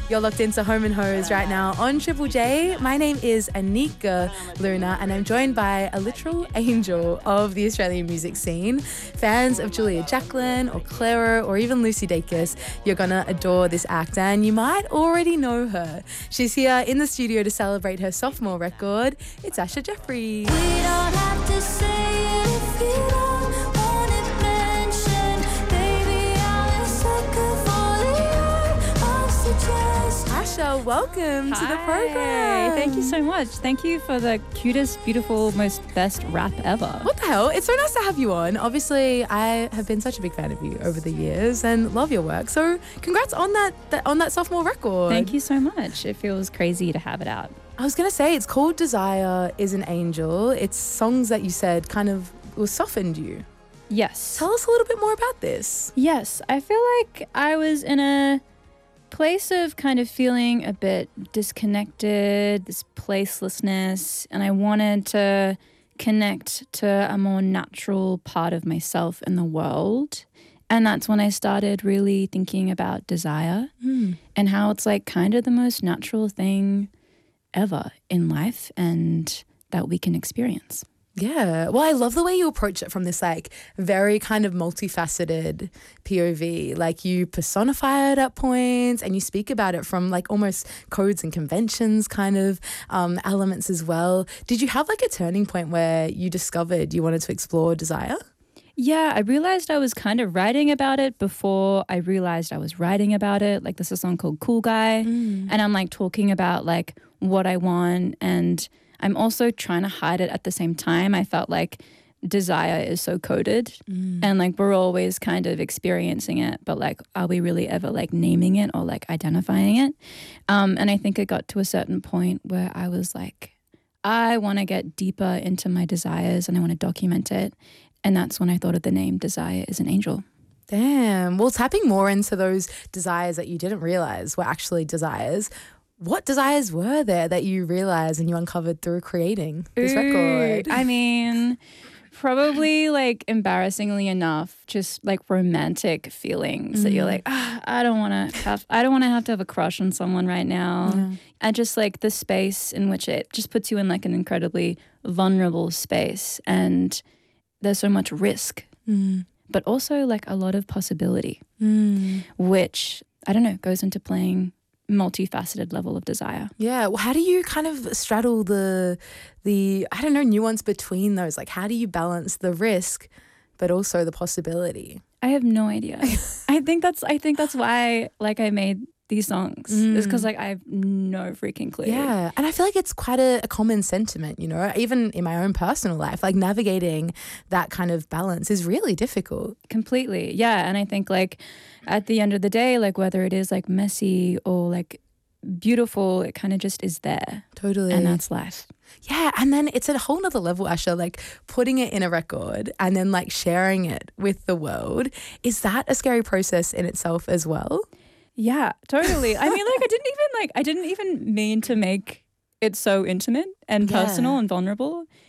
You're locked into Home and Hose right now on Triple J. My name is Anika Luna and I'm joined by a literal angel of the Australian music scene. Fans of Julia Jacqueline or Clara or even Lucy Dacus, you're gonna adore this act and you might already know her. She's here in the studio to celebrate her sophomore record. It's Asha Jeffrey. We don't have to say it if you don't want it mentioned. Baby, I'm a sucker for the art of suggestion. Asha, welcome to the Hi. program. Thank you so much. Thank you for the cutest, beautiful, most best rap ever. What the hell? It's so nice to have you on. Obviously, I have been such a big fan of you over the years and love your work. So congrats on that sophomore record. Thank you so much. It feels crazy to have it out. I was going to say, it's called Desire is an Angel. It's songs that you said kind of softened you. Yes. Tell us a little bit more about this. Yes. I feel like I was in a place of kind of feeling a bit disconnected, this placelessness, and I wanted to connect to a more natural part of myself in the world. And that's when I started really thinking about desire and how it's like kind of the most natural thing ever in life and that we can experience. Yeah. Well, I love the way you approach it from this like very kind of multifaceted POV. Like you personify it at points and you speak about it from like almost codes and conventions kind of elements as well. Did you have like a turning point where you discovered you wanted to explore desire? Yeah, I realized I was kind of writing about it before I realized I was writing about it. Like there's a song called Cool Guy and I'm like talking about like what I want and I'm also trying to hide it at the same time. I felt like desire is so coded and like we're always kind of experiencing it, but like are we really ever like naming it or like identifying it? And I think it got to a certain point where I was like, I want to get deeper into my desires and I want to document it. And that's when I thought of the name Desire is an Angel. Damn. Well, tapping more into those desires that you didn't realize were actually desires. What desires were there that you realized and you uncovered through creating this record? I mean, probably like embarrassingly enough, just like romantic feelings that you're like, I don't want to have a crush on someone right now. Yeah. And just like the space in which it just puts you in like an incredibly vulnerable space and there's so much risk, but also like a lot of possibility, which I don't know, goes into playing multifaceted level of desire. Yeah. Well, how do you kind of straddle the I don't know, nuance between those? Like how do you balance the risk but also the possibility? I have no idea. I think that's why like I made these songs. It's because like I have no freaking clue. Yeah. And I feel like it's quite a common sentiment, you know, even in my own personal life, like navigating that kind of balance is really difficult. Completely. Yeah. And I think like at the end of the day, like whether it is like messy or like beautiful, it kind of just is there. Totally. And that's life. Yeah, and then it's a whole nother level, Asha, like putting it in a record and then like sharing it with the world. Is that a scary process in itself as well? Yeah, totally. I mean, like I didn't even mean to make it so intimate and personal and vulnerable.